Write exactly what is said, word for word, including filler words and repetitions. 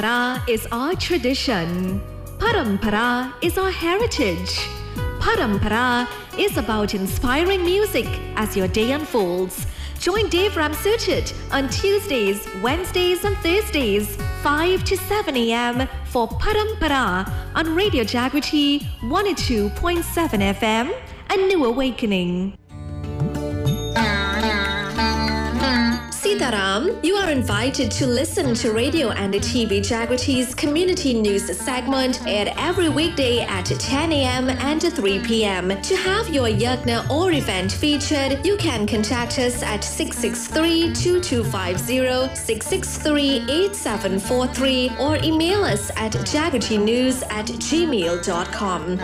Parampara is our tradition. Parampara is our heritage. Parampara is about inspiring music as your day unfolds. Join Dave Ramsuchit on Tuesdays, Wednesdays and Thursdays, five to seven a.m. for Parampara on Radio Jagriti one oh two point seven F M, A New Awakening. Sitaram, you are invited to listen to Radio and T V Jagriti's community news segment aired every weekday at ten a.m. and three p.m. To have your yagna or event featured, you can contact us at six six three, two two five zero, six six three, eight seven four three or email us at jagritinews at gmail dot com.